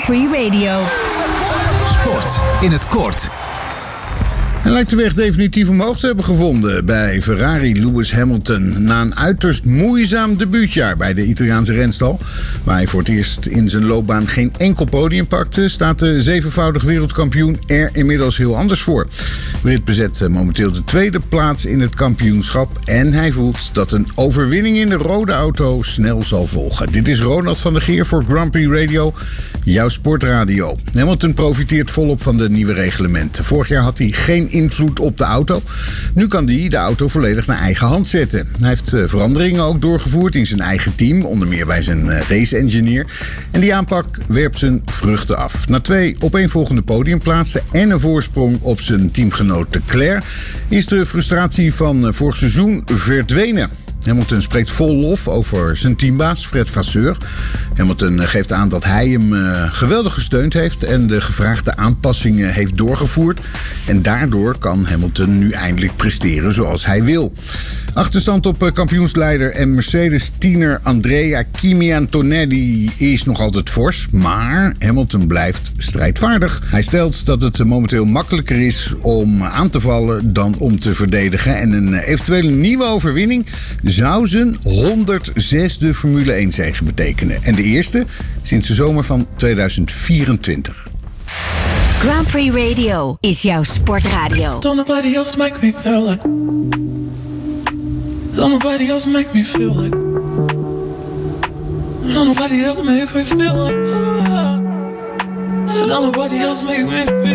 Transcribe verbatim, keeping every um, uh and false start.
Prix Radio. Sport in het kort. Hij lijkt de weg definitief omhoog te hebben gevonden bij Ferrari Lewis Hamilton. Na een uiterst moeizaam debuutjaar bij de Italiaanse renstal, waar hij voor het eerst in zijn loopbaan geen enkel podium pakte, staat de zevenvoudig wereldkampioen er inmiddels heel anders voor. Brit bezet momenteel de tweede plaats in het kampioenschap en hij voelt dat een overwinning in de rode auto snel zal volgen. Dit is Ronald van der Geer voor Grand Prix Radio, jouw sportradio. Hamilton profiteert volop van de nieuwe reglementen. Vorig jaar had hij geen invloed op de auto. Nu kan hij de auto volledig naar eigen hand zetten. Hij heeft veranderingen ook doorgevoerd in zijn eigen team, onder meer bij zijn race-engineer. En die aanpak werpt zijn vruchten af. Na twee opeenvolgende podiumplaatsen en een voorsprong op zijn teamgenoot Leclerc is de frustratie van vorig seizoen verdwenen. Hamilton spreekt vol lof over zijn teambaas Fred Vasseur. Hamilton geeft aan dat hij hem uh, geweldig gesteund heeft en de gevraagde aanpassingen heeft doorgevoerd. En daardoor kan Hamilton nu eindelijk presteren zoals hij wil. Achterstand op kampioensleider en Mercedes-tiener Andrea Kimi Antonelli is nog altijd fors, maar Hamilton blijft strijdvaardig. Hij stelt dat het momenteel makkelijker is om aan te vallen dan om te verdedigen. En een eventuele nieuwe overwinning zou zijn honderdzesde Formule één zege betekenen. En de eerste sinds de zomer van tweeduizend vierentwintig. Grand Prix Radio is jouw sportradio. Don't nobody else make me feel like. Don't nobody else make me feel like. Don't nobody else make me feel like. So don't nobody else make me feel.